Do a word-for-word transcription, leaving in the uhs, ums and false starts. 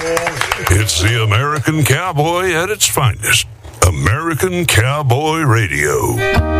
It's the American Cowboy at its finest. American Cowboy Radio.